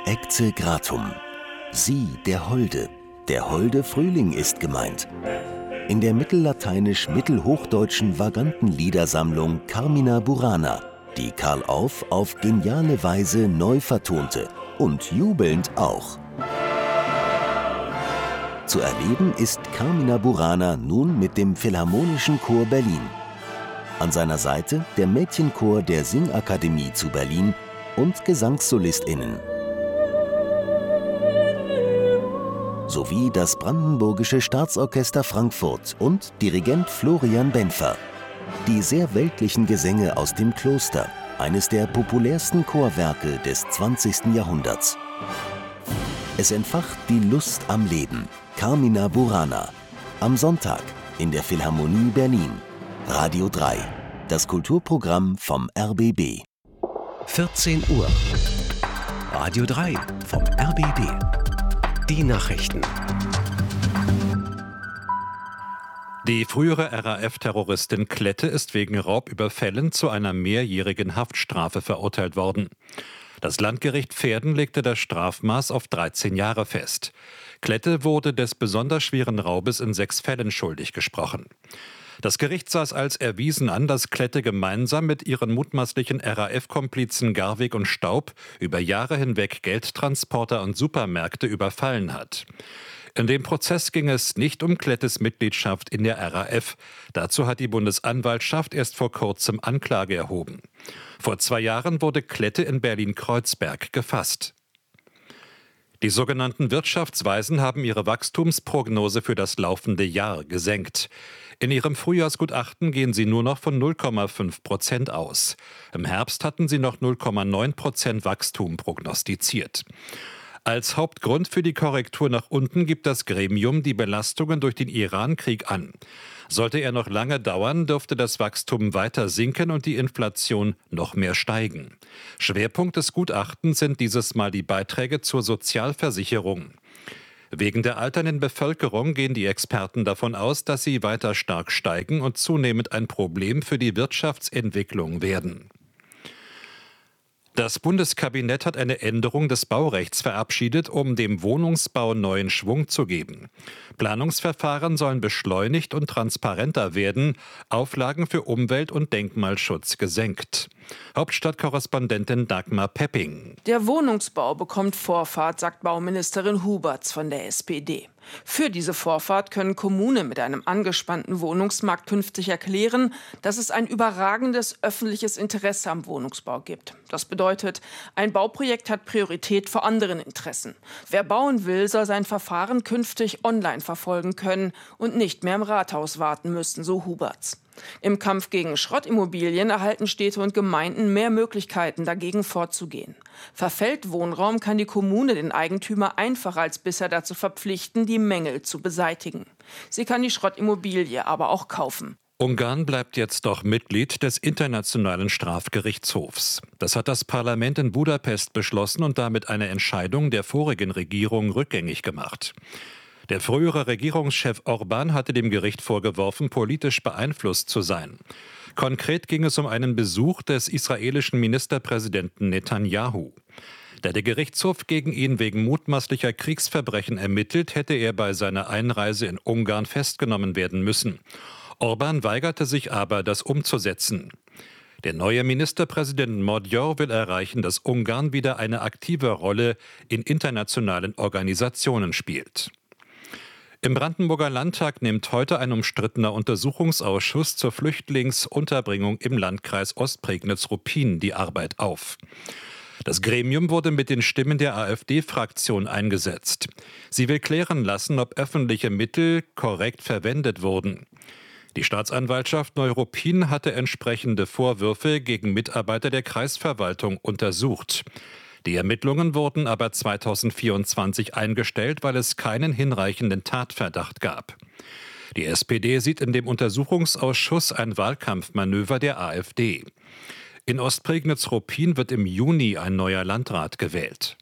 Ecce Gratum. Sie, der Holde Frühling ist gemeint. In der mittellateinisch-mittelhochdeutschen vaganten Liedersammlung Carmina Burana, die Karl Orff auf geniale Weise neu vertonte und jubelnd auch. Zu erleben ist Carmina Burana nun mit dem Philharmonischen Chor Berlin. An seiner Seite der Mädchenchor der Singakademie zu Berlin und GesangssolistInnen. Sowie das Brandenburgische Staatsorchester Frankfurt und Dirigent Florian Benfer. Die sehr weltlichen Gesänge aus dem Kloster, eines der populärsten Chorwerke des 20. Jahrhunderts. Es entfacht die Lust am Leben. Carmina Burana. Am Sonntag in der Philharmonie Berlin. Radio 3. Das Kulturprogramm vom RBB. 14 Uhr. Radio 3 vom RBB. Die Nachrichten. Die frühere RAF-Terroristin Klette ist wegen Raubüberfällen zu einer mehrjährigen Haftstrafe verurteilt worden. Das Landgericht Verden legte das Strafmaß auf 13 Jahre fest. Klette wurde des besonders schweren Raubes in 6 Fällen schuldig gesprochen. Das Gericht sah es als erwiesen an, dass Klette gemeinsam mit ihren mutmaßlichen RAF-Komplizen Garwig und Staub über Jahre hinweg Geldtransporter und Supermärkte überfallen hat. In dem Prozess ging es nicht um Klettes Mitgliedschaft in der RAF. Dazu hat die Bundesanwaltschaft erst vor kurzem Anklage erhoben. Vor 2 Jahren wurde Klette in Berlin-Kreuzberg gefasst. Die sogenannten Wirtschaftsweisen haben ihre Wachstumsprognose für das laufende Jahr gesenkt. In ihrem Frühjahrsgutachten gehen sie nur noch von 0,5% aus. Im Herbst hatten sie noch 0,9% Wachstum prognostiziert. Als Hauptgrund für die Korrektur nach unten gibt das Gremium die Belastungen durch den Iran-Krieg an. Sollte er noch lange dauern, dürfte das Wachstum weiter sinken und die Inflation noch mehr steigen. Schwerpunkt des Gutachtens sind dieses Mal die Beiträge zur Sozialversicherung. Wegen der alternden Bevölkerung gehen die Experten davon aus, dass sie weiter stark steigen und zunehmend ein Problem für die Wirtschaftsentwicklung werden. Das Bundeskabinett hat eine Änderung des Baurechts verabschiedet, um dem Wohnungsbau neuen Schwung zu geben. Planungsverfahren sollen beschleunigt und transparenter werden, Auflagen für Umwelt- und Denkmalschutz gesenkt. Hauptstadtkorrespondentin Dagmar Pepping. Der Wohnungsbau bekommt Vorfahrt, sagt Bauministerin Huberts von der SPD. Für diese Vorfahrt können Kommunen mit einem angespannten Wohnungsmarkt künftig erklären, dass es ein überragendes öffentliches Interesse am Wohnungsbau gibt. Das bedeutet, ein Bauprojekt hat Priorität vor anderen Interessen. Wer bauen will, soll sein Verfahren künftig online verfolgen können und nicht mehr im Rathaus warten müssen, so Huberts. Im Kampf gegen Schrottimmobilien erhalten Städte und Gemeinden mehr Möglichkeiten, dagegen vorzugehen. Verfällt Wohnraum, kann die Kommune den Eigentümer einfacher als bisher dazu verpflichten, die Mängel zu beseitigen. Sie kann die Schrottimmobilie aber auch kaufen. Ungarn bleibt jetzt doch Mitglied des Internationalen Strafgerichtshofs. Das hat das Parlament in Budapest beschlossen und damit eine Entscheidung der vorigen Regierung rückgängig gemacht. Der frühere Regierungschef Orbán hatte dem Gericht vorgeworfen, politisch beeinflusst zu sein. Konkret ging es um einen Besuch des israelischen Ministerpräsidenten Netanyahu. Da der Gerichtshof gegen ihn wegen mutmaßlicher Kriegsverbrechen ermittelt, hätte er bei seiner Einreise in Ungarn festgenommen werden müssen. Orbán weigerte sich aber, das umzusetzen. Der neue Ministerpräsident Magyar will erreichen, dass Ungarn wieder eine aktive Rolle in internationalen Organisationen spielt. Im Brandenburger Landtag nimmt heute ein umstrittener Untersuchungsausschuss zur Flüchtlingsunterbringung im Landkreis Ostprignitz-Ruppin die Arbeit auf. Das Gremium wurde mit den Stimmen der AfD-Fraktion eingesetzt. Sie will klären lassen, ob öffentliche Mittel korrekt verwendet wurden. Die Staatsanwaltschaft Neuruppin hatte entsprechende Vorwürfe gegen Mitarbeiter der Kreisverwaltung untersucht. Die Ermittlungen wurden aber 2024 eingestellt, weil es keinen hinreichenden Tatverdacht gab. Die SPD sieht in dem Untersuchungsausschuss ein Wahlkampfmanöver der AfD. In Ostprignitz-Ruppin wird im Juni ein neuer Landrat gewählt.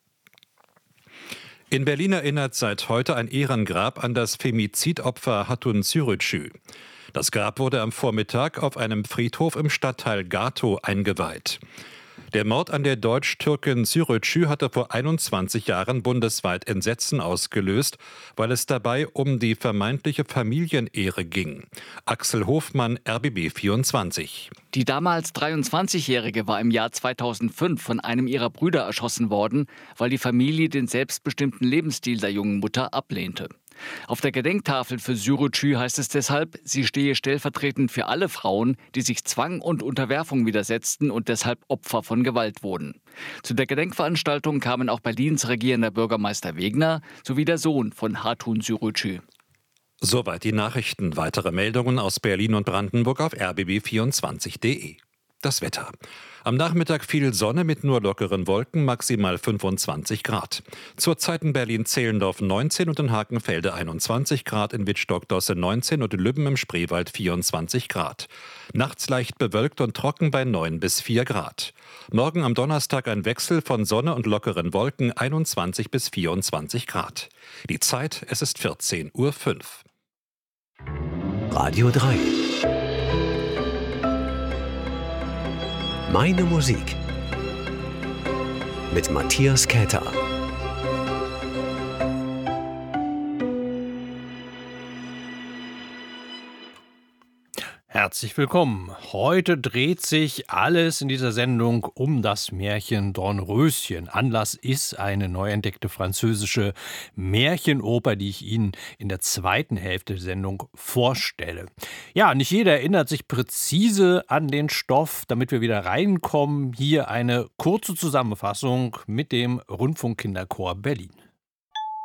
In Berlin erinnert seit heute ein Ehrengrab an das Femizidopfer Hatun Zürütschü. Das Grab wurde am Vormittag auf einem Friedhof im Stadtteil Gatow eingeweiht. Der Mord an der Deutsch-Türkin Zürütschü hatte vor 21 Jahren bundesweit Entsetzen ausgelöst, weil es dabei um die vermeintliche Familienehre ging. Axel Hofmann, RBB 24. Die damals 23-Jährige war im Jahr 2005 von einem ihrer Brüder erschossen worden, weil die Familie den selbstbestimmten Lebensstil der jungen Mutter ablehnte. Auf der Gedenktafel für Zürütschü heißt es deshalb, sie stehe stellvertretend für alle Frauen, die sich Zwang und Unterwerfung widersetzten und deshalb Opfer von Gewalt wurden. Zu der Gedenkveranstaltung kamen auch Berlins regierender Bürgermeister Wegner sowie der Sohn von Hatun Zürütschü. Soweit die Nachrichten. Weitere Meldungen aus Berlin und Brandenburg auf rbb24.de. Das Wetter. Am Nachmittag viel Sonne mit nur lockeren Wolken, maximal 25 Grad. Zurzeit in Berlin-Zehlendorf 19 und in Hakenfelde 21 Grad, in Wittstock-Dosse 19 und in Lübben im Spreewald 24 Grad. Nachts leicht bewölkt und trocken bei 9 bis 4 Grad. Morgen am Donnerstag ein Wechsel von Sonne und lockeren Wolken, 21 bis 24 Grad. Die Zeit, es ist 14:05 Uhr. Radio 3. Meine Musik mit Matthias Käther. Herzlich willkommen. Heute dreht sich alles in dieser Sendung um das Märchen Dornröschen. Anlass ist eine neu entdeckte französische Märchenoper, die ich Ihnen in der zweiten Hälfte der Sendung vorstelle. Ja, nicht jeder erinnert sich präzise an den Stoff. Damit wir wieder reinkommen, hier eine kurze Zusammenfassung mit dem Rundfunkkinderchor Berlin.